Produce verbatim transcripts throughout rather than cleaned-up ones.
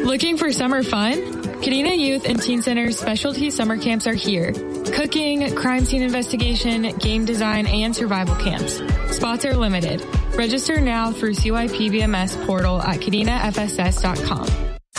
Looking for summer fun? Kadena Youth and Teen Center's specialty summer camps are here. Cooking, crime scene investigation, game design, and survival camps. Spots are limited. Register now through C Y P B M S portal at kadena f s s dot com.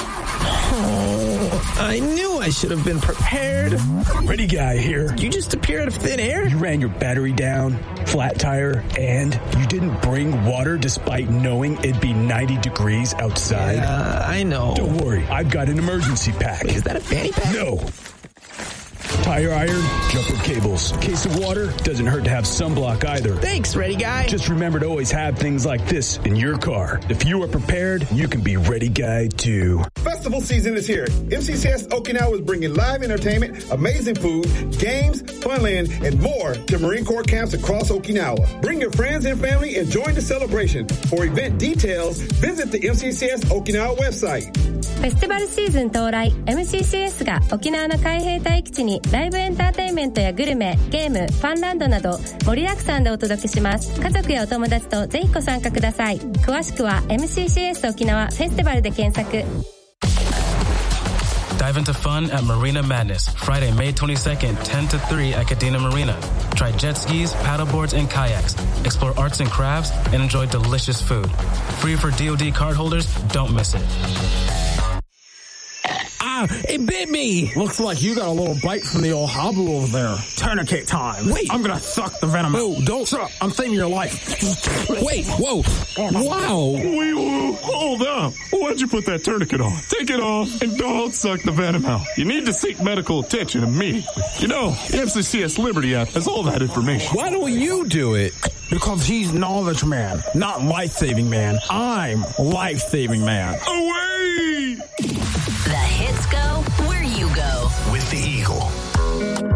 Oh, I knew I should have been prepared. Ready guy here. You just appear out of thin air? You ran your battery down, flat tire, and you didn't bring water despite knowing it'd be ninety degrees outside. Yeah, I know. Don't worry, I've got an emergency pack. Wait, is that a fanny pack? No. Tire iron, jumper cables. Case of water, doesn't hurt to have sunblock either. Thanks, ready guy. Just remember to always have things like this in your car. If you are prepared, you can be ready guy too. Festival season is here. M C C S Okinawa is bringing live entertainment, amazing food, games, funland, and more to Marine Corps camps across Okinawa. Bring your friends and family and join the celebration. For event details, visit the M C C S Okinawa website. フェスティバルシーズン到来、 エムシーシーエス が沖縄の海兵隊基地にライブエンターテインメントやグルメ、ゲーム、ファンランドなど盛りだくさんでお届けします。家族やお友達とぜひご参加ください。詳しくは エムシーシーエス 沖縄フェスティバルで検索。 Dive into fun at Marina Madness, Friday, May twenty-second, ten to three at Kadena Marina. Try jet skis, paddleboards, and kayaks. Explore arts and crafts and enjoy delicious food. Free for D O D card holders, don't miss it. Ah, it bit me. Looks like you got a little bite from the old habu over there. Tourniquet time. Wait. I'm gonna suck the venom out. Whoa, don't. Shut up. I'm saving your life. Wait, whoa. Wow. Wait, whoa, hold up. Why'd you put that tourniquet on? Take it off and don't suck the venom out. You need to seek medical attention immediately. You know, the M C C S Liberty app has all that information. Why don't you do it? Because he's knowledge man, not life-saving man. I'm life-saving man. Away! The hit